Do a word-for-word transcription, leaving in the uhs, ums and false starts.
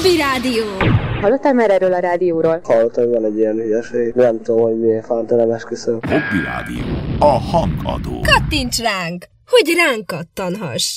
Hobby Rádió. Hallottál már erről a rádióról? Hallottam, hogy van egy ilyen hülyeség. Nem tudom, hogy miért fánta, nem esküszöm. Hobby Rádió. A hangadó. Kattints ránk, hogy ránk kattanhass.